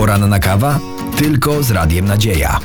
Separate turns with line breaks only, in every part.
Poranna kawa? Tylko z Radiem Nadzieja.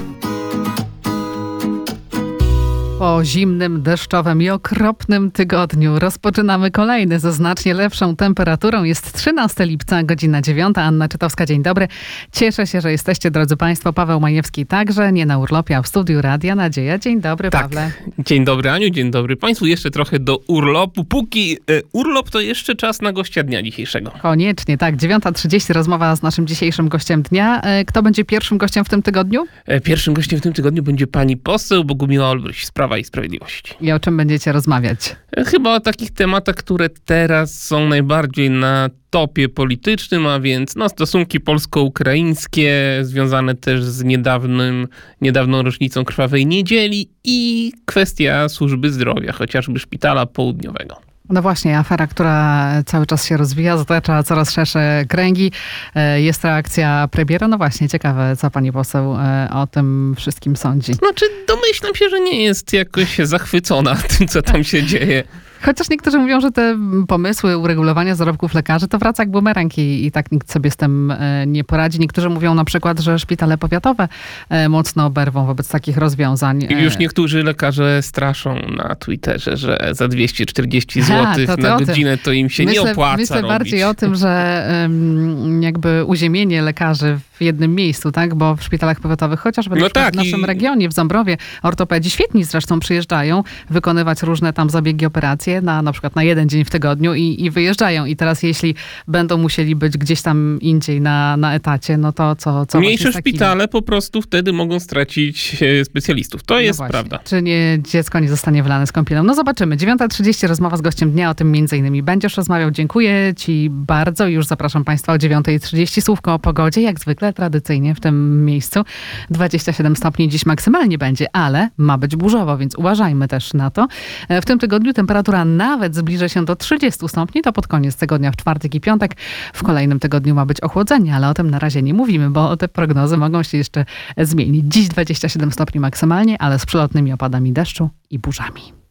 Po zimnym, deszczowym i okropnym tygodniu rozpoczynamy kolejny ze znacznie lepszą temperaturą. Jest 13 lipca, godzina 9. Anna Czytowska, dzień dobry. Cieszę się, że jesteście, drodzy Państwo. Paweł Majewski także, nie na urlopie, a w studiu Radia Nadzieja. Dzień dobry, Pawle.
Dzień dobry, Aniu, dzień dobry Państwu. Jeszcze trochę do urlopu. Póki urlop, to jeszcze czas na gościa dnia dzisiejszego.
Koniecznie, tak. 9:30 rozmowa z naszym dzisiejszym gościem dnia. Kto będzie pierwszym gościem w tym tygodniu?
Pierwszym gościem w tym tygodniu będzie pani poseł Bogumiła Olbryś z Prawa i Sprawiedliwości.
I o czym będziecie rozmawiać?
Chyba o takich tematach, które teraz są najbardziej na topie politycznym, a więc stosunki polsko-ukraińskie, związane też z niedawną rocznicą Krwawej Niedzieli i kwestia służby zdrowia, chociażby szpitala południowego.
No właśnie, afera, która cały czas się rozwija, zatacza coraz szersze kręgi. Jest reakcja premiera. No właśnie, ciekawe, co pani poseł o tym wszystkim sądzi.
Domyślam się, że nie jest jakoś zachwycona tym, co tam się dzieje.
Chociaż niektórzy mówią, że te pomysły uregulowania zarobków lekarzy to wraca jak bumerang i tak nikt sobie z tym nie poradzi. Niektórzy mówią na przykład, że szpitale powiatowe mocno oberwą wobec takich rozwiązań.
I już niektórzy lekarze straszą na Twitterze, że za 240 zł na godzinę to im się nie opłaca
Myślę
robić.
bardziej o tym, że jakby uziemienie lekarzy w jednym miejscu, tak? Bo w szpitalach powiatowych, chociażby w naszym regionie, w Ząbrowie, ortopedzi świetni zresztą przyjeżdżają wykonywać różne tam zabiegi, operacje na przykład na jeden dzień w tygodniu i wyjeżdżają. I teraz jeśli będą musieli być gdzieś tam indziej na etacie, no to co
mniejsze szpitale po prostu wtedy mogą stracić specjalistów. To jest prawda. Czy
dziecko nie zostanie wylane z kąpielą? No zobaczymy. 9:30 rozmowa z gościem dnia, o tym między innymi będziesz rozmawiał. Dziękuję ci bardzo. Już zapraszam Państwa o 9:30. Słówko o pogodzie, jak zwykle, tradycyjnie w tym miejscu. 27 stopni dziś maksymalnie będzie, ale ma być burzowo, więc uważajmy też na to. W tym tygodniu temperatura nawet zbliży się do 30 stopni, to pod koniec tygodnia w czwartek i piątek. W kolejnym tygodniu ma być ochłodzenie, ale o tym na razie nie mówimy, bo te prognozy mogą się jeszcze zmienić. Dziś 27 stopni maksymalnie, ale z przelotnymi opadami deszczu i burzami.